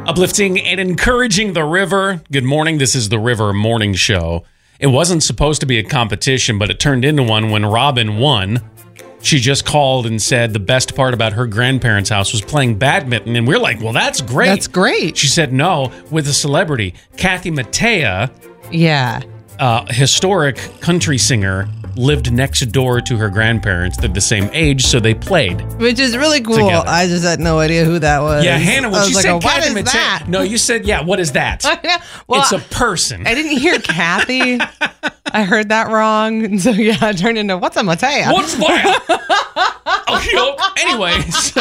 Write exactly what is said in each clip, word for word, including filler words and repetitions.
Uplifting and encouraging the river. Good morning. This is the River Morning Show. It wasn't supposed to be a competition, but it turned into one when Robin won. She just called and said the best part about her grandparents' house was playing badminton. And we're like, well, that's great. That's great. She said no, with a celebrity. Kathy Mattea, Yeah. uh, historic country singer, lived next door to her grandparents. They're the same age, so they played. Which is really cool. Together. I just had no idea who that was. Yeah, Hannah, when I was she like, said oh, what Kathy is Mattea. that? No, you said, yeah, what is that? well, It's a person. I didn't hear Kathy. I heard that wrong. And so, yeah, it turned into, what's a Mattea? What's that? oh, you know, anyways.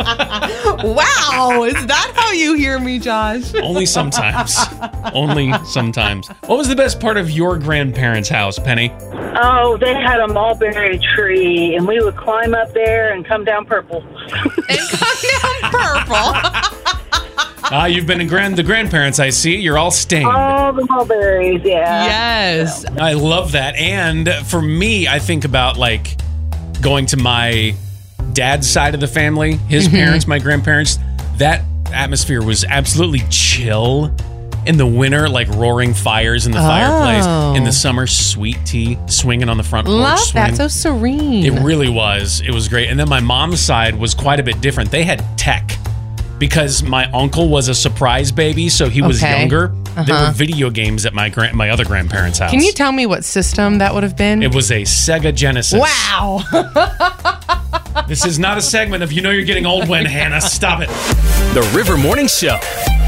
Wow. Is that how you hear me, Josh? Only sometimes. Only sometimes. What was the best part of your grandparents' house, Penny? Oh, they had a mulberry tree, and we would climb up there and come down purple. And come down purple. Ah, you've been in grand the grandparents, I see. You're all stained. All the mulberries, yeah. Yes. I love that. And for me, I think about like going to my dad's side of the family, his Mm-hmm. parents, my grandparents. That atmosphere was absolutely chill. In the winter, like roaring fires in the Oh. fireplace. In the summer, sweet tea swinging on the front porch. Love swing. that. So serene. It really was. It was great. And then my mom's side was quite a bit different. They had tech because my uncle was a surprise baby, so he was Okay. younger. There Uh-huh. were video games at my grand, my other grandparents' house. Can you tell me what system that would have been? It was a Sega Genesis. Wow. This is not a segment of You Know You're Getting Old When, Hannah. Stop it. The River Morning Show.